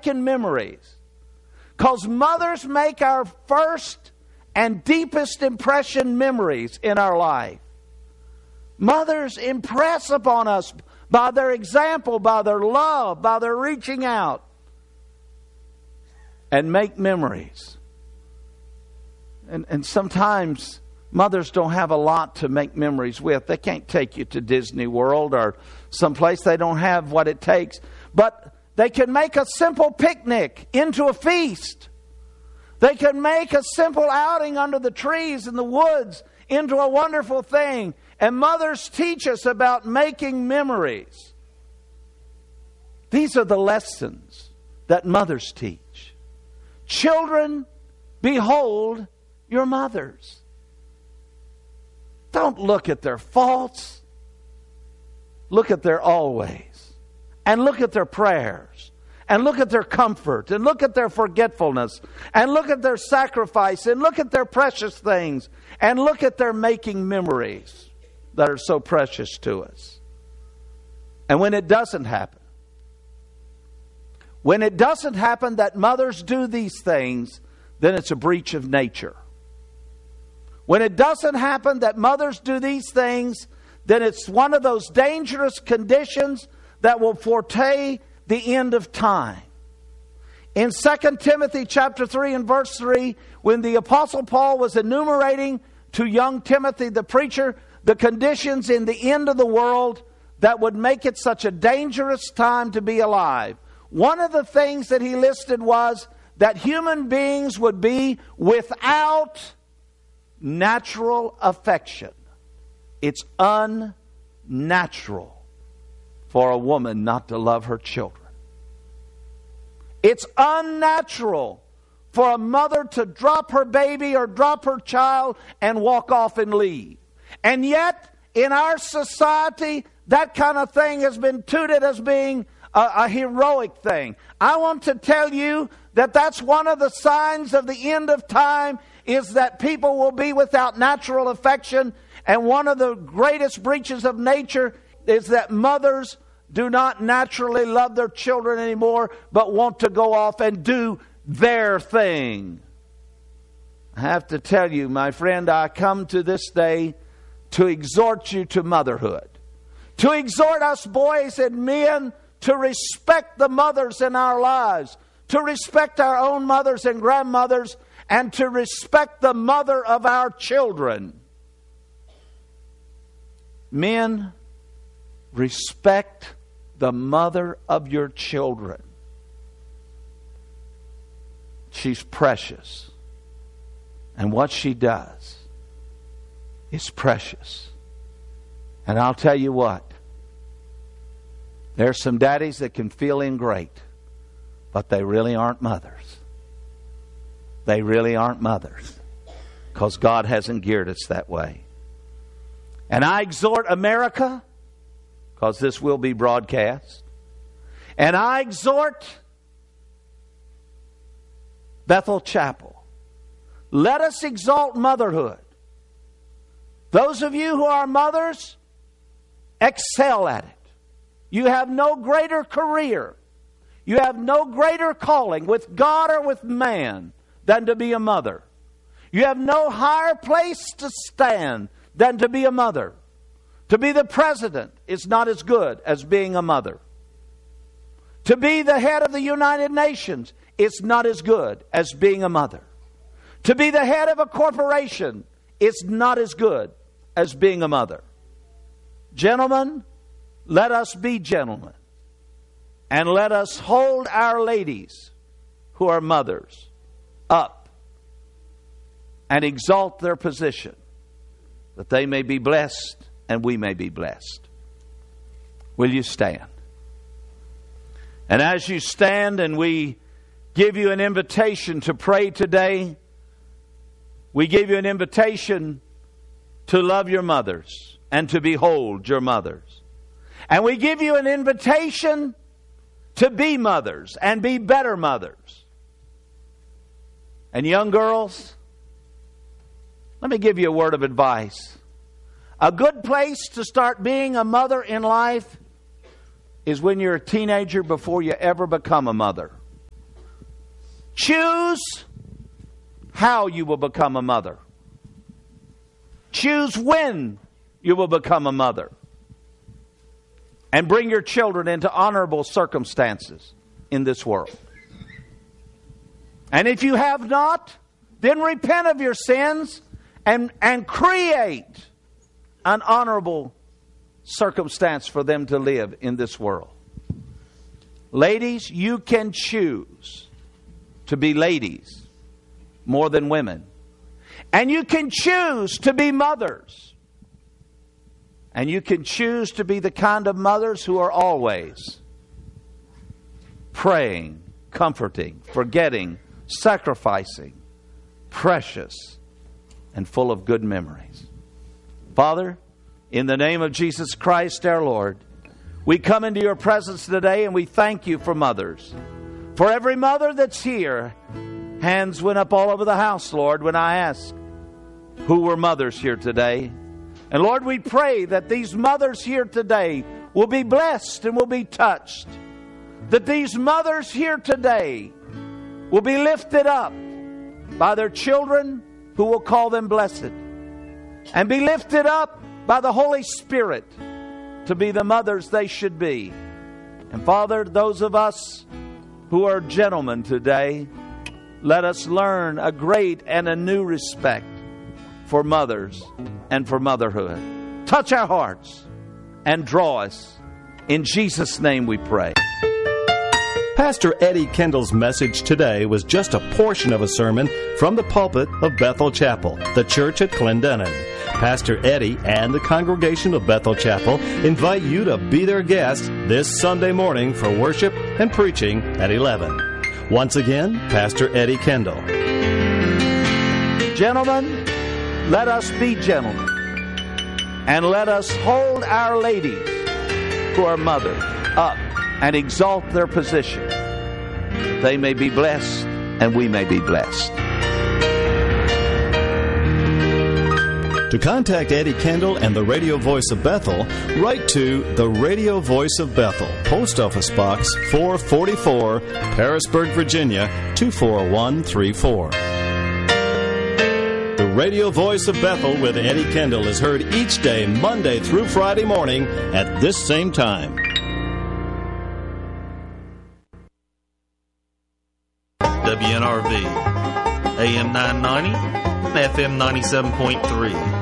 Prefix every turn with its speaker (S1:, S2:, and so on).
S1: making memories. Because mothers make our first and deepest impression memories in our life. Mothers impress upon us by their example, by their love, by their reaching out, and make memories. And sometimes mothers don't have a lot to make memories with. They can't take you to Disney World or someplace. They don't have what it takes. But they can make a simple picnic into a feast. They can make a simple outing under the trees in the woods into a wonderful thing. And mothers teach us about making memories. These are the lessons that mothers teach. Children, behold your mothers. Don't look at their faults. Look at their always. And look at their prayers. And look at their comfort. And look at their forgetfulness. And look at their sacrifice. And look at their precious things. And look at their making memories that are so precious to us. And when it doesn't happen that mothers do these things, then it's a breach of nature. When it doesn't happen that mothers do these things, then it's one of those dangerous conditions that will foretell the end of time. In 2 Timothy chapter 3 and verse 3, when the Apostle Paul was enumerating to young Timothy the preacher the conditions in the end of the world that would make it such a dangerous time to be alive, one of the things that he listed was that human beings would be without natural affection. It's unnatural for a woman not to love her children. It's unnatural for a mother to drop her baby or drop her child and walk off and leave. And yet, in our society, that kind of thing has been touted as being a heroic thing. I want to tell you that that's one of the signs of the end of time, is that people will be without natural affection. And one of the greatest breaches of nature is that mothers do not naturally love their children anymore, but want to go off and do their thing. I have to tell you, my friend, I come to this day to exhort you to motherhood. To exhort us boys and men to respect the mothers in our lives. To respect our own mothers and grandmothers. And to respect the mother of our children. Men, respect the mother of your children. She's precious. And what she does is precious. And I'll tell you what. There's some daddies that can feel in great, but they really aren't mothers. They really aren't mothers, because God hasn't geared us that way. And I exhort America, because this will be broadcast, and I exhort Bethel Chapel. Let us exalt motherhood. Those of you who are mothers, excel at it. You have no greater career. You have no greater calling with God or with man than to be a mother. You have no higher place to stand than to be a mother. To be the president is not as good as being a mother. To be the head of the United Nations is not as good as being a mother. To be the head of a corporation is not as good as being a mother. Gentlemen, let us be gentlemen. And let us hold our ladies who are mothers up and exalt their position, that they may be blessed and we may be blessed. Will you stand? And as you stand and we give you an invitation to pray today, we give you an invitation to love your mothers and to behold your mothers. And we give you an invitation to be mothers and be better mothers. And young girls, let me give you a word of advice. A good place to start being a mother in life is when you're a teenager before you ever become a mother. Choose how you will become a mother. Choose when you will become a mother. And bring your children into honorable circumstances in this world. And if you have not, then repent of your sins and create an honorable circumstance for them to live in this world. Ladies, you can choose to be ladies more than women. And you can choose to be mothers. And you can choose to be the kind of mothers who are always praying, comforting, forgetting, sacrificing, precious, and full of good memories. Father, in the name of Jesus Christ our Lord, we come into your presence today and we thank you for mothers. For every mother that's here, hands went up all over the house, Lord, when I asked who were mothers here today. And Lord, we pray that these mothers here today will be blessed and will be touched. That these mothers here today will be lifted up by their children who will call them blessed. And be lifted up by the Holy Spirit to be the mothers they should be. And Father, those of us who are gentlemen today, let us learn a great and a new respect for mothers and for motherhood. Touch our hearts and draw us. In Jesus' name we pray.
S2: Pastor Eddie Kendall's message today was just a portion of a sermon from the pulpit of Bethel Chapel, the church at Clendenin. Pastor Eddie and the congregation of Bethel Chapel invite you to be their guest this Sunday morning for worship and preaching at 11. Once again, Pastor Eddie Kendall.
S1: Gentlemen, let us be gentlemen. And let us hold our ladies who are mothers up and exalt their position. They may be blessed and we may be blessed.
S2: To contact Eddie Kendall and the Radio Voice of Bethel, write to the Radio Voice of Bethel, Post Office Box 444, Harrisburg, Virginia 24134. The Radio Voice of Bethel with Eddie Kendall is heard each day, Monday through Friday morning at this same time.
S3: WNRV, AM 990, FM 97.3.